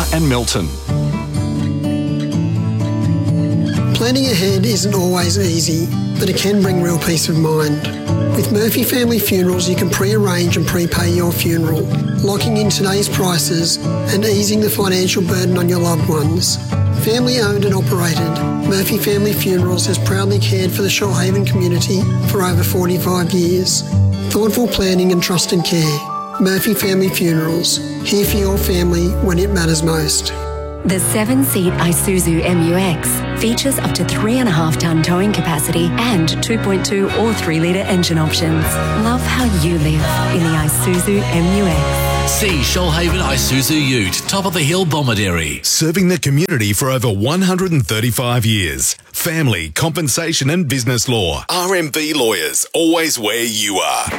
Barra and Milton. Planning ahead isn't always easy, but it can bring real peace of mind. With Murphy Family Funerals, you can pre-arrange and prepay your funeral, locking in today's prices and easing the financial burden on your loved ones. Family owned and operated, Murphy Family Funerals has proudly cared for the Shoalhaven community for over 45 years. Thoughtful planning and trusted care. Murphy Family Funerals, here for your family when it matters most. The 7-seat Isuzu MU-X features up to 3.5-tonne towing capacity and 2.2 or 3-litre engine options. Love how you live in the Isuzu MU-X. See Shoalhaven Isuzu Ute, top of the hill Bomaderry. Serving the community for over 135 years. Family, compensation and business law. RMB Lawyers, always where you are.